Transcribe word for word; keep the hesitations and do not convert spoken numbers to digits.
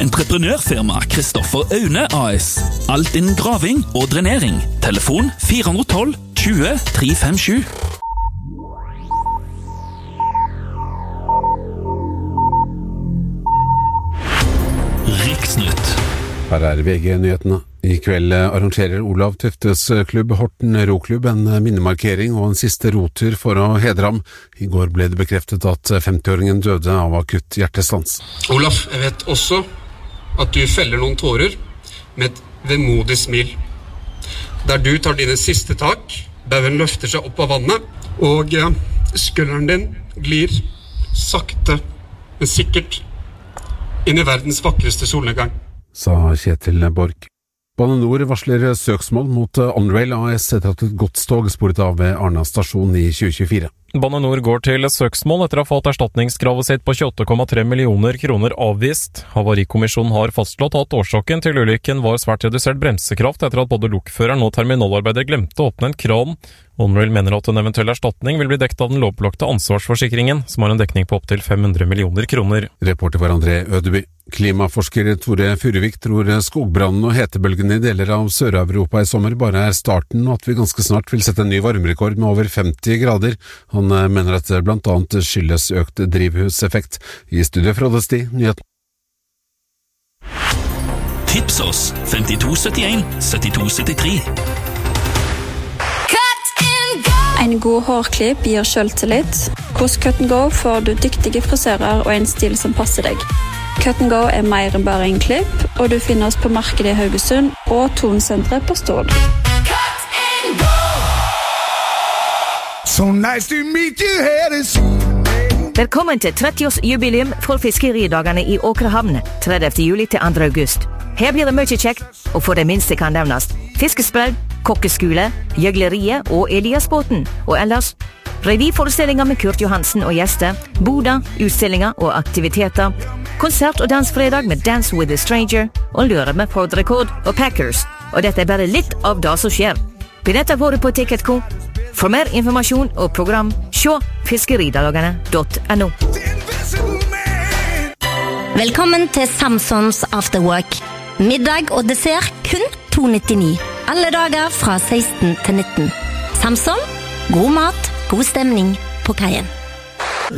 Entreprenørfirma Kristoffer Aune A S. Alt innen graving og drenering. Telefon fire ett to tjue tre fem sju. Riksnytt. Her er V G-nyhetene. I kveld arrangerer Olav Tuftes klubb Horten Roklubb en minnemarkering og en siste rotur for å hedre ham. I går ble det bekreftet at femtiåringen døde av akutt hjertestans. Olav, jeg vet også at du feller noen tårer med et vemodig smil. Der du tar dine siste tak, baugen løfter seg opp av vannet, og skulderen din glir sakte, men sikkert inn i verdens vakreste solnedgang. Sa Kjetil Borch. Bane Nor varsler søksmål mot OnRail A S etter at et godstog sporet av ved Arna stasjon i tjue tjuefire. Bane Nor går til søksmål etter å ha fått erstatningskravet sitt på tjueåtte komma tre millioner kroner avvist. Havarikommisjonen har fastslått at årsaken til ulykken var svært redusert bremsekraft etter at både lokføreren og terminalarbeider glemte å åpne en kran. OnRail mener at en eventuell erstatning vil bli dekt av den lovpålagte ansvarsforsikringen, som har en dekning på opptil fem hundre millioner kroner. Reporter var André Ødeby. Klimaforsker Tore Furuvik tror skogbrannen og hetebølgen i deler av Sør-Europa i sommer bare er starten, og at vi ganske snart vil sette en ny varmerekord med over femti grader. Han mener at det blant annet skyldes økt drivhuseffekt. I studio fra Oddesti, nyheten. Tips oss fem to sytt en sytti to syttitre. En god hårklipp gir selvtillit. Hos Cut and Go får du dyktige frisører og en stil som passer deg. Cut and Go er mer enn bare en klipp, og du finner oss på markedet i Haugesund og Tonsenteret på Stord. So nice to meet you here this Velkommen til tretti-årsjubileum for Fiskeridagene i Åkerhavn, tredivte juli til andre august. Her blir det mye kjekt, og for det minste kan nevnes fiskesprell, kokkeskole, gjøgleriet og Eliasbåten, og ellers revyforestillinger med Kurt Johansen og gjester, boda, utstillinger og aktiviteter, konsert og dansfredag med Dance with a Stranger, og løre med Ford Record og Packers. Og dette er bare litt av det som skjer. Billetter våre på Ticket dot com. For mer informasjon og program, se fiskeridagene punktum no. Velkommen til Samsons Afterwork. Middag og dessert kun to nittini. Alle dager fra seksten til nitten. Samson, god mat, god stemning på kaien.